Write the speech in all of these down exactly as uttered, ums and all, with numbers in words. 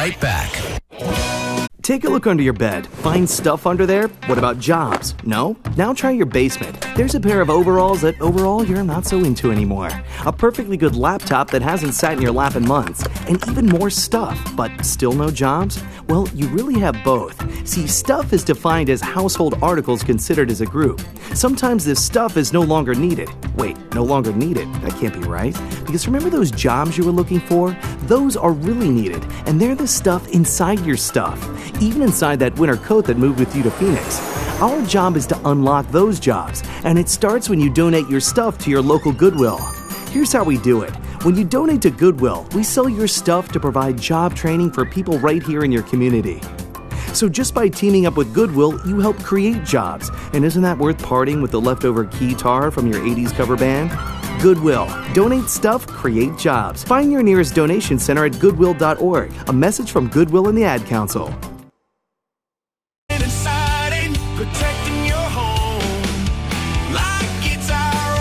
right back. Take a look under your bed. Find stuff under there? What about jobs? No? Now try your basement. There's a pair of overalls that overall you're not so into anymore. A perfectly good laptop that hasn't sat in your lap in months. And even more stuff, but still no jobs? Well, you really have both. See, stuff is defined as household articles considered as a group. Sometimes this stuff is no longer needed. Wait, no longer needed? That can't be right. Because remember those jobs you were looking for? Those are really needed, and they're the stuff inside your stuff. Even inside that winter coat that moved with you to Phoenix. Our job is to unlock those jobs, and it starts when you donate your stuff to your local Goodwill. Here's how we do it. When you donate to Goodwill, we sell your stuff to provide job training for people right here in your community. So just by teaming up with Goodwill, you help create jobs. And isn't that worth parting with the leftover keytar from your eighties cover band? Goodwill. Donate stuff, create jobs. Find your nearest donation center at goodwill dot org. A message from Goodwill and the Ad Council. Protecting your home like it's our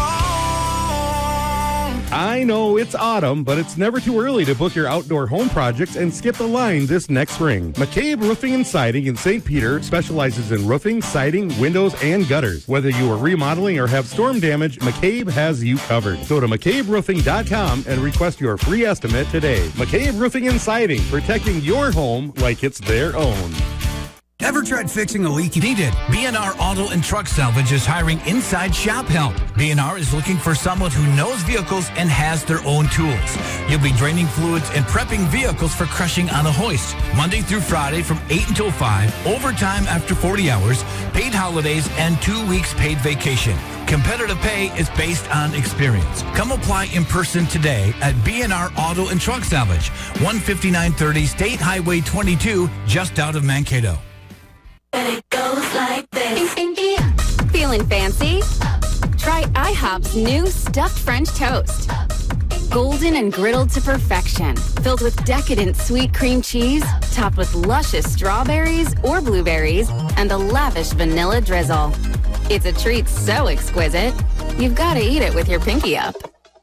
own. I know it's autumn, but it's never too early to book your outdoor home projects and skip the line this next spring. McCabe Roofing and Siding in Saint Peter specializes in roofing, siding, windows, and gutters. Whether you are remodeling or have storm damage, McCabe has you covered. Go to mccabe roofing dot com and request your free estimate today. McCabe Roofing and Siding, protecting your home like it's their own. Ever tried fixing a leak you needed? B and R Auto and Truck Salvage is hiring inside shop help. B and R is looking for someone who knows vehicles and has their own tools. You'll be draining fluids and prepping vehicles for crushing on a hoist. Monday through Friday from eight until five, overtime after forty hours, paid holidays, and two weeks paid vacation. Competitive pay is based on experience. Come apply in person today at B and R Auto and Truck Salvage, one fifty-nine thirty State Highway twenty-two, just out of Mankato. And it goes like this. Feeling fancy? Try IHOP's new stuffed French toast. Golden and griddled to perfection, filled with decadent sweet cream cheese, topped with luscious strawberries or blueberries, and a lavish vanilla drizzle. It's a treat so exquisite, you've got to eat it with your pinky up.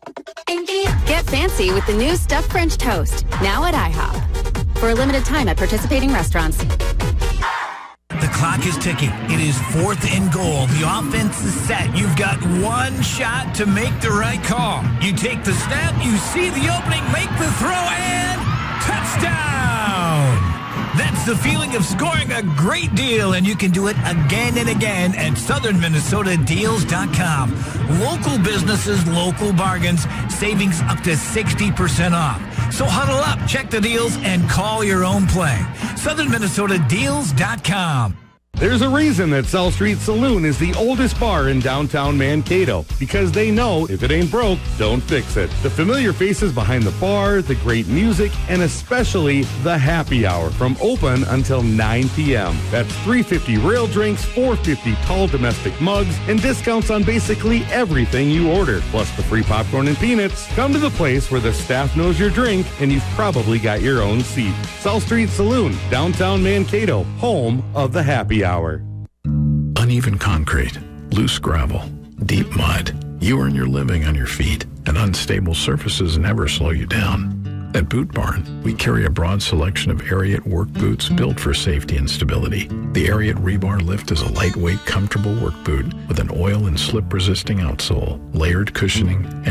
Get fancy with the new stuffed French toast, now at IHOP. For a limited time at participating restaurants. The clock is ticking. It is fourth and goal. The offense is set. You've got one shot to make the right call. You take the snap, you see the opening, make the throw, and touchdown! That's the feeling of scoring a great deal, and you can do it again and again at southern minnesota deals dot com. Local businesses, local bargains, savings up to sixty percent off. So huddle up, check the deals, and call your own play. southern minnesota deals dot com. There's a reason that South Street Saloon is the oldest bar in downtown Mankato, because they know if it ain't broke, don't fix it. The familiar faces behind the bar, the great music, and especially the happy hour from open until nine p.m. That's three fifty rail drinks, four fifty tall domestic mugs, and discounts on basically everything you order, plus the free popcorn and peanuts. Come to the place where the staff knows your drink, and you've probably got your own seat. South Street Saloon, downtown Mankato, home of the happy hour. Hour. Uneven concrete, loose gravel, deep mud. You earn your living on your feet, and unstable surfaces never slow you down. At Boot Barn, we carry a broad selection of Ariat work boots built for safety and stability. The Ariat Rebar Lift is a lightweight, comfortable work boot with an oil and slip-resisting outsole, layered cushioning, and